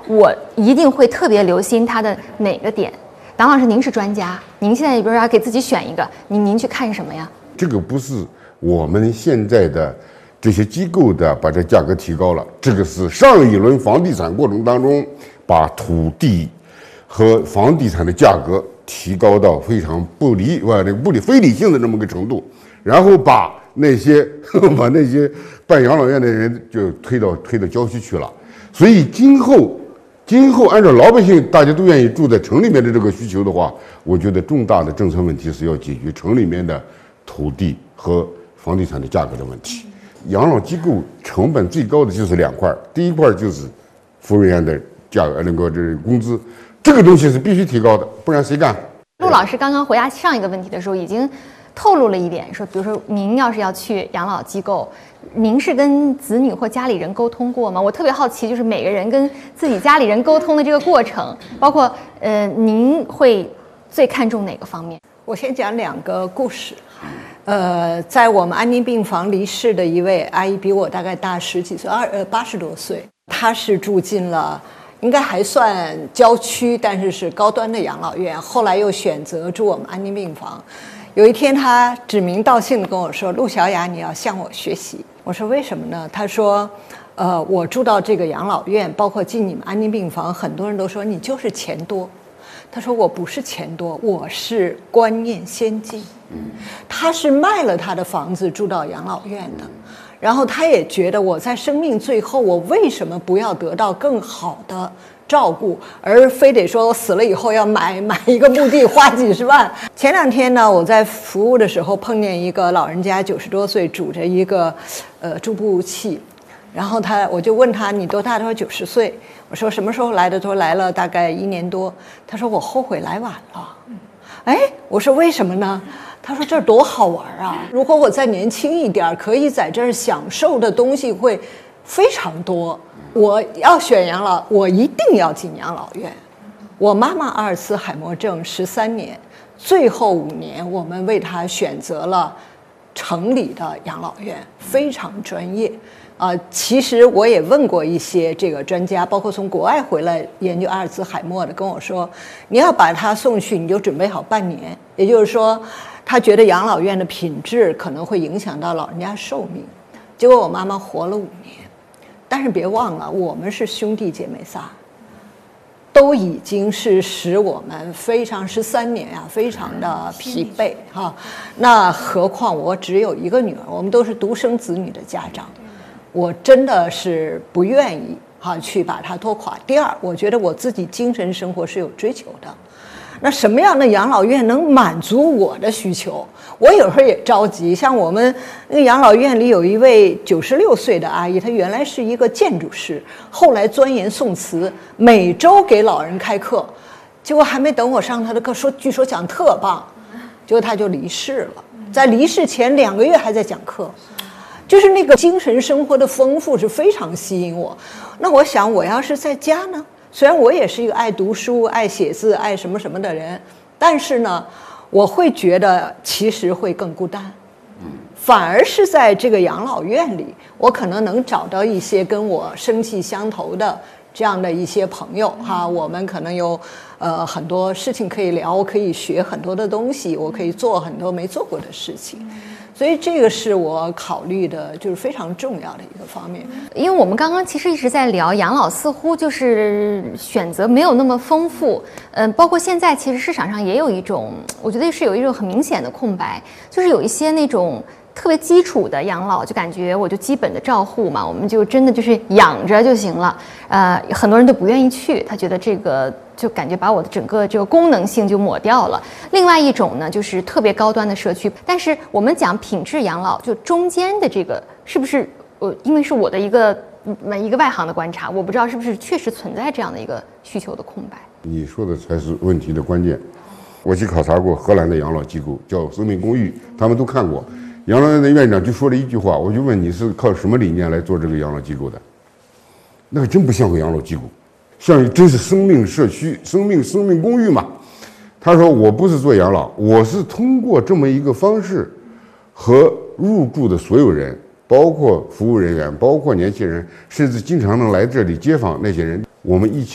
我一定会特别留心它的哪个点。党老师，您是专家，您现在比如说要给自己选一个，您去看什么呀？ 这个不是我们现在的这些机构的把这价格提高了，这个是上一轮房地产过程当中把土地和房地产的价格提高到非常非理性的这么个程度，然后把那些办养老院的人就推到郊区去了。所以今后按照老百姓大家都愿意住在城里面的这个需求的话，我觉得重大的政策问题是要解决城里面的土地和房地产的价格的问题。养老机构成本最高的就是2块，第一块就是服务员的价格，工资，这个东西是必须提高的，不然谁干？ 陆老师刚刚回答上一个问题的时候，已经透露了一点，说比如说您要是要去养老机构，您是跟子女或家里人沟通过吗？我特别好奇，就是每个人跟自己家里人沟通的这个过程，包括您会最看重哪个方面？ 我先讲2个故事。在我们安宁病房离世的一位阿姨，比我大概大10几岁，80多岁。她是住进了应该还算郊区，但是是高端的养老院，后来又选择住我们安宁病房。有一天她指名道姓的跟我说：“陆小雅，你要向我学习。”我说：“为什么呢？”她说：“我住到这个养老院，包括进你们安宁病房，很多人都说你就是钱多。”他说：“我不是钱多，我是观念先进。”他是卖了他的房子住到养老院的，然后他也觉得我在生命最后，我为什么不要得到更好的照顾，而非得说我死了以后要买一个墓地花几十万。前2天呢，我在服务的时候碰见一个老人家，90多岁，拄着一个助步器，然后我就问他：“你多大？”他说：“90岁。”我说：“什么时候来的？”他说：“来了大概1年多。”他说：“我后悔来晚了。”哎，我说：“为什么呢？”他说：“这儿多好玩啊！如果我再年轻一点，可以在这儿享受的东西会非常多。我要选养老，我一定要进养老院。我妈妈阿尔茨海默症13年，最后5年我们为她选择了城里的养老院，非常专业。其实我也问过一些这个专家，包括从国外回来研究阿尔茨海默的，跟我说，你要把他送去，你就准备好半年，也就是说，他觉得养老院的品质可能会影响到老人家寿命。结果我妈妈活了5年，但是别忘了，我们是兄弟姐妹仨，都已经是使我们13年啊，非常的疲惫哈。那何况我只有1个女儿，我们都是独生子女的家长。我真的是不愿意去把它拖垮。第二，我觉得我自己精神生活是有追求的。那什么样的养老院能满足我的需求？我有时候也着急。像我们那个养老院里有一位96岁的阿姨，她原来是一个建筑师，后来钻研宋词，每周给老人开课，结果还没等我上她的课，据说讲特棒，结果她就离世了。在离世前2个月还在讲课。就是那个精神生活的丰富是非常吸引我。那我想，我要是在家呢，虽然我也是一个爱读书、爱写字、爱什么什么的人，但是呢，我会觉得其实会更孤单。反而是在这个养老院里，我可能能找到一些跟我生气相投的这样的一些朋友哈，我们可能有很多事情可以聊，我可以学很多的东西，我可以做很多没做过的事情。所以这个是我考虑的，就是非常重要的一个方面。 因为我们刚刚其实一直在聊养老，似乎就是选择没有那么丰富。包括现在其实市场上也有一种，我觉得是有一种很明显的空白，就是有一些那种特别基础的养老，就感觉我就基本的照护嘛，我们就真的就是养着就行了。很多人都不愿意去，他觉得这个就感觉把我的整个这个功能性就抹掉了。另外一种呢，就是特别高端的社区。但是我们讲品质养老，就中间的这个是不是因为是我的一个外行的观察，我不知道是不是确实存在这样的一个需求的空白。 你说的才是问题的关键。我去考察过荷兰的养老机构，叫生命公寓，他们都看过。养老院的院长就说了一句话，我就问你是靠什么理念来做这个养老机构的？那个真不像个养老机构，像真是生命社区、生命公寓嘛。他说我不是做养老，我是通过这么一个方式，和入住的所有人，包括服务人员，包括年轻人，甚至经常能来这里接访那些人，我们一起